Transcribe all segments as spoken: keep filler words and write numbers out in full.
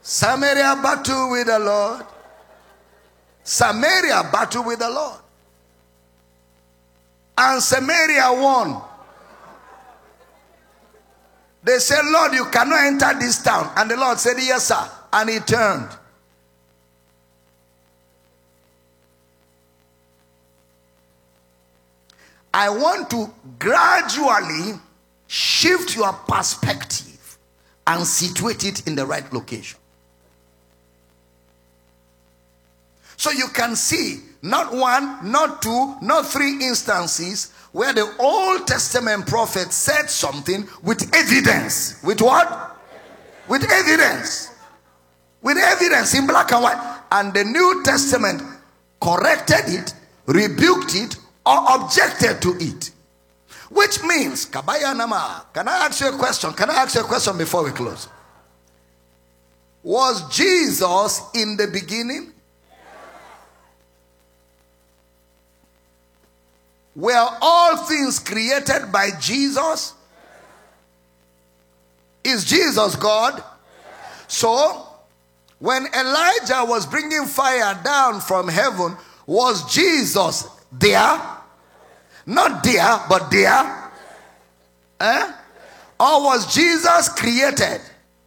Samaria battled with the Lord. Samaria battled with the Lord. And Samaria won. They said, Lord, you cannot enter this town. And the Lord said, yes, sir. And he turned. I want to gradually shift your perspective and situate it in the right location. So you can see not one, not two, not three instances where the Old Testament prophet said something with evidence. With what? With evidence. With evidence in black and white. And the New Testament corrected it, rebuked it, or objected to it. Which means, Kabaya Nama, can I ask you a question? Can I ask you a question before we close? Was Jesus in the beginning? Were all things created by Jesus? Is Jesus God? So, when Elijah was bringing fire down from heaven, was Jesus there? Not there, but there? Eh? Or was Jesus created?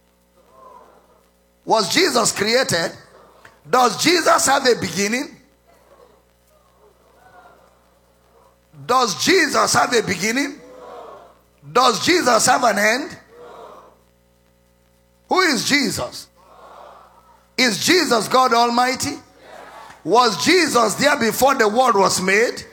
Was Jesus created? Does Jesus have a beginning? Does Jesus have a beginning? Does Jesus have an end? Who is Jesus? Is Jesus God Almighty? Was Jesus there before the world was made?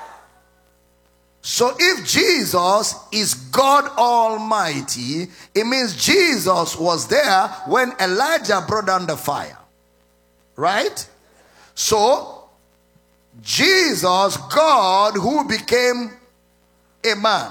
So if Jesus is God Almighty, it means Jesus was there when Elijah brought down the fire. Right? So, Jesus, God who became a man,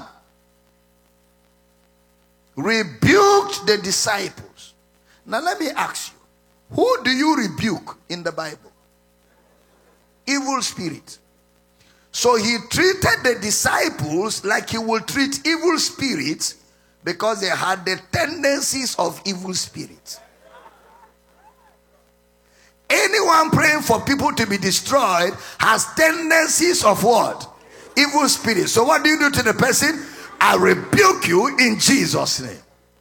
rebuked the disciples. Now let me ask you, who do you rebuke in the Bible? Evil spirit. So he treated the disciples like he would treat evil spirits because they had the tendencies of evil spirits. Anyone praying for people to be destroyed has tendencies of what? Evil spirits. So what do you do to the person? I rebuke you in Jesus' name.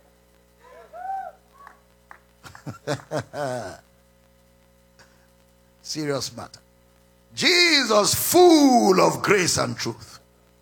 Serious matter. Jesus, full of grace and truth.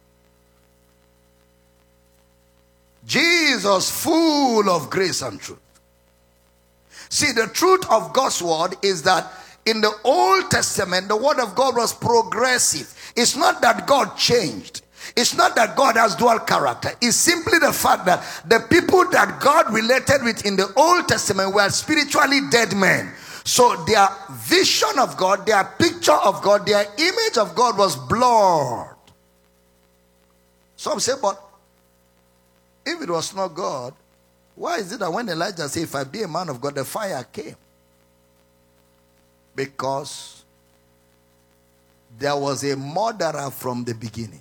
Jesus, full of grace and truth. See, the truth of God's word is that in the Old Testament, the word of God was progressive. It's not that God changed. It's not that God has dual character. It's simply the fact that the people that God related with in the Old Testament were spiritually dead men. So their vision of God, their picture of God, their image of God was blurred. Some say, but if it was not God, why is it that when Elijah said, if I be a man of God, the fire came? Because there was a murderer from the beginning.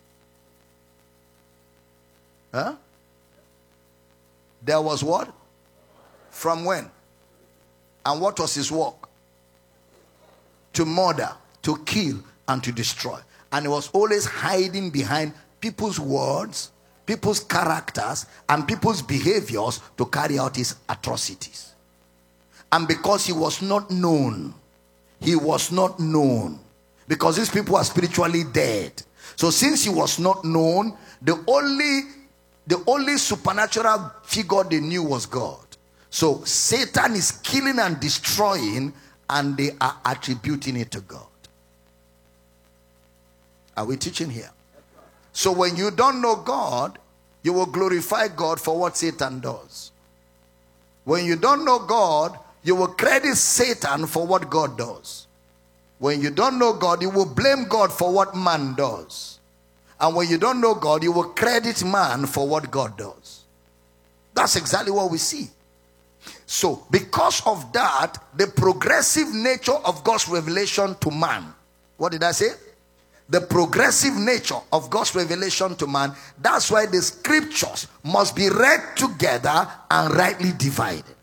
Huh? There was what? From when? And what was his work? To murder, to kill, and to destroy. And he was always hiding behind people's words, people's characters, and people's behaviors to carry out his atrocities. And because he was not known, he was not known. Because these people are spiritually dead. So since he was not known, the only, the only supernatural figure they knew was God. So Satan is killing and destroying, and they are attributing it to God. Are we teaching here? So when you don't know God, you will glorify God for what Satan does. When you don't know God, you will credit Satan for what God does. When you don't know God, you will blame God for what man does. And when you don't know God, you will credit man for what God does. That's exactly what we see. So, because of that, the progressive nature of God's revelation to man. What did I say? The progressive nature of God's revelation to man. That's why the scriptures must be read together and rightly divided.